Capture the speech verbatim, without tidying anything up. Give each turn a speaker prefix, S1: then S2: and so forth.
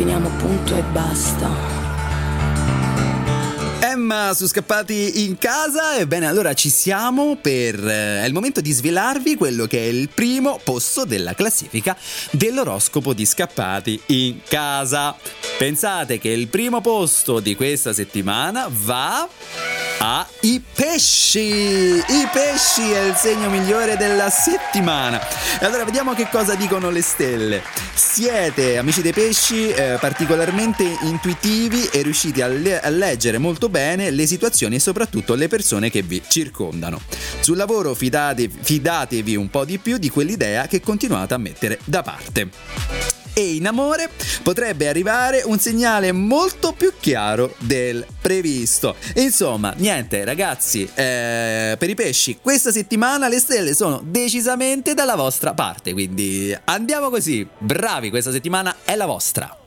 S1: finiamo punto e basta.
S2: Emma su Scappati in casa. Ebbene, allora ci siamo per eh, è il momento di svelarvi quello che è il primo posto della classifica dell'oroscopo di Scappati in casa. Pensate che il primo posto di questa settimana va a i pesci. I pesci è il segno migliore della settimana. E allora vediamo che cosa dicono le stelle. Siete, amici dei pesci, eh, particolarmente intuitivi e riusciti a, le- a leggere molto bene le situazioni e soprattutto le persone che vi circondano. Sul lavoro fidate, fidatevi un po' di più di quell'idea che continuate a mettere da parte. E in amore potrebbe arrivare un segnale molto più chiaro del previsto. Insomma, niente ragazzi, eh, per i pesci questa settimana le stelle sono decisamente dalla vostra parte, quindi andiamo così, bravi, questa settimana è la vostra.